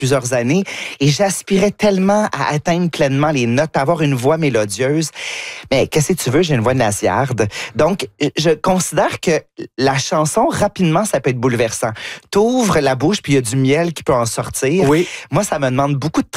plusieurs années et j'aspirais tellement à atteindre pleinement les notes, à avoir une voix mélodieuse. Mais qu'est-ce que tu veux, j'ai une voix nasillarde. Donc, je considère que la chanson, rapidement, ça peut être bouleversant. T'ouvres la bouche puis il y a du miel qui peut en sortir. Oui. Moi, ça me demande beaucoup de